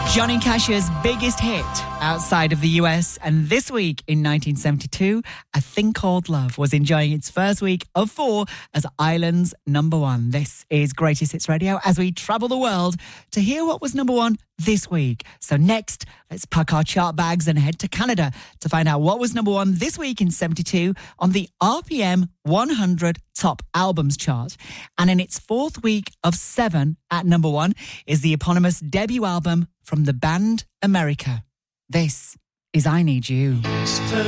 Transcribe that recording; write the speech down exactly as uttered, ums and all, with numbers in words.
Johnny Cash's biggest hit outside of the U S, and this week in nineteen seventy-two, A Thing Called Love was enjoying its first week of four as Ireland's number one. This is Greatest Hits Radio as we travel the world to hear what was number one this week. So next, let's pack our chart bags and head to Canada to find out what was number one this week in seventy-two on the R P M one hundred Top Albums chart. And in its fourth week of seven at number one is the eponymous debut album from the band America. This is I Need You.